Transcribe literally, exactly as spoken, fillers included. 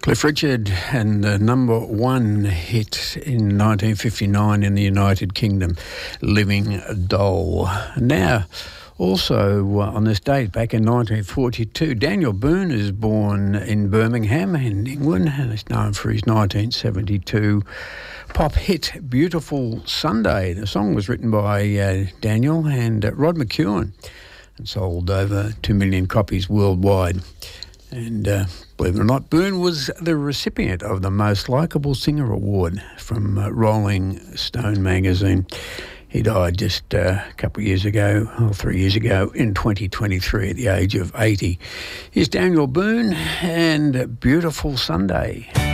Cliff Richard and the number one hit in nineteen fifty-nine in the United Kingdom, Living Doll. Now, also uh, on this date, back in nineteen forty-two, Daniel Boone is born in Birmingham in England, and is known for his nineteen seventy-two pop hit Beautiful Sunday. The song was written by uh, Daniel and uh, Rod McEwen and sold over two million copies worldwide. And uh, believe it or not, Boone was the recipient of the Most Likeable Singer Award from uh, Rolling Stone magazine. He died just uh, a couple of years ago, or three years ago, in twenty twenty-three at the age of eighty. Here's Daniel Boone and Beautiful Sunday.